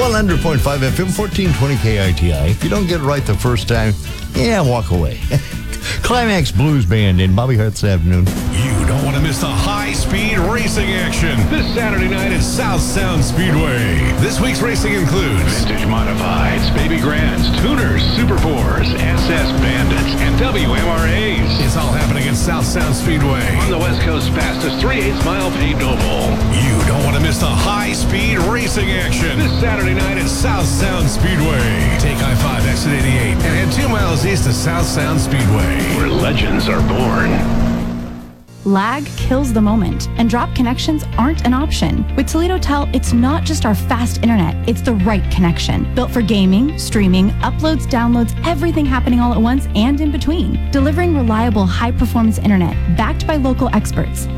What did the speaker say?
100.5 FM, 1420 KITI. If you don't get it right the first time, walk away. Climax Blues Band in Bobby Hart this afternoon. You don't want to miss the high-speed racing action this Saturday night at South Sound Speedway. This week's racing includes Vintage Modifieds, Baby Grands, Tuners, Super 4s, SS Bandits, and WMRAs. It's all happening at South Sound Speedway. On the West Coast's fastest 3/8 mile paved oval. You don't want to miss the high-speed racing action this Saturday night at South Sound Speedway. Take I-5 exit 88 and head 2 miles east to South Sound Speedway, where legends are born. Lag kills the moment, and drop connections aren't an option. With Toledo Tel, it's not just our fast internet, it's the right connection. Built for gaming, streaming, uploads, downloads, everything happening all at once and in between. Delivering reliable, high-performance internet, backed by local experts.